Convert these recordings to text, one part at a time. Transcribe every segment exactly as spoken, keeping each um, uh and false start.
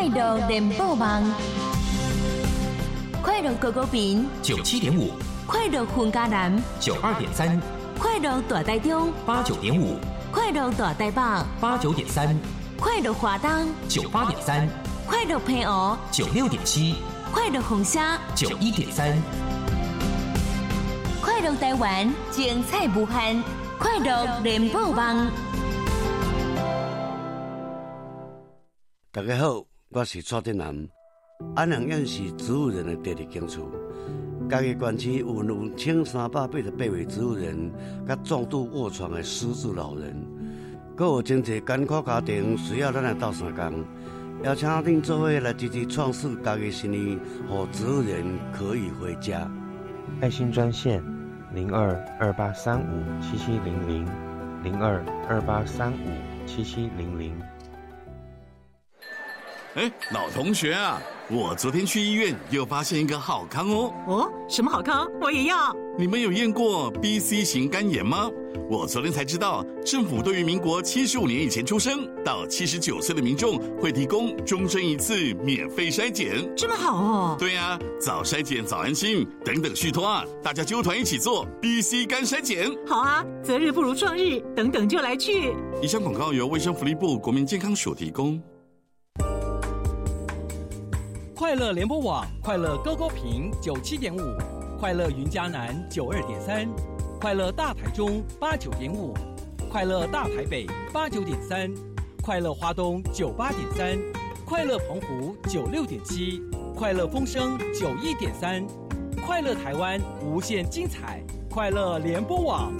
快乐联播网，快乐高高频九七点五， 快乐混加南九二点三， 快乐大台中八九点五， 快乐大台北八九点三， 快乐华东九八点三， 快乐平湖九六点七， 快乐红沙九一点三， 快乐台湾精彩无限，快乐联播网。 大家好，我是蔡振南。安阳县是植物人的第二警处，嘉义县区有有千三百八十八位植物人，甲重度卧床的失智老人，阁有真侪艰苦家庭需要咱来斗相共，邀请恁做伙来支持创世嘉义新义，让植物人可以回家。 爱心专线零二二八三五七七零零零二二八三五七七零零。 哎，老同学啊，我昨天去医院又发现一个好康哦。 哦，什么好康？我也要。 你们有验过 B C 型肝炎吗？我昨天才知道，政府对于民国七十五年以前出生到七十九岁的民众会提供终身一次免费筛检。 这么好哦？ 对啊，早筛检早安心，等等续托啊，大家揪团一起做 B C 肝筛检。 好啊，择日不如撞日，等等就来去。 以上广告由卫生福利部国民健康署提供。 快乐联播网，快乐高高频九七点五，快乐云嘉南九二点三，快乐大台中八九点五，快乐大台北八九点三，快乐花东九八点三，快乐澎湖九六点七，快乐风声九一点三，快乐台湾无限精彩，快乐联播网。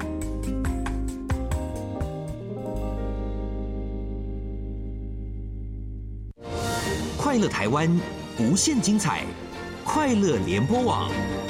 快乐台湾无限精彩，快乐联播网。